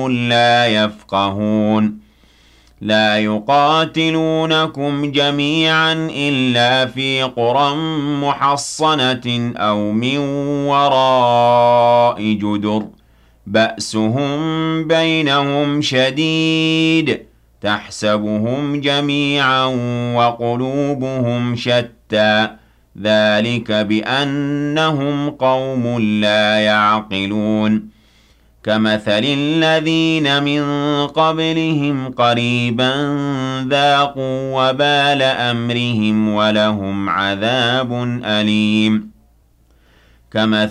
قوم لا يفقهون لا يقاتلونكم جميعا إلا في قرى محصنة أو من وراء جدر بأسهم بينهم شديد تحسبهم جميعا وقلوبهم شتى ذلك بأنهم قوم لا يعقلون كمثل الذين من قبلهم قريبا ذاقوا وبال أمرهم ولهم عذاب أليم كمثل